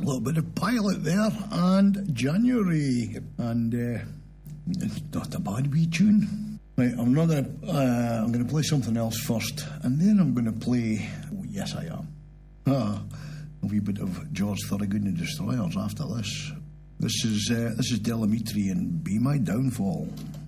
little bit of Pilot there, and January, and not a bad wee tune. Right, I'm going to play something else first, and then I'm going to play. Oh, yes, I am. A wee bit of George Thorogood and the Destroyers after this. This is Delamitri and Be My Downfall.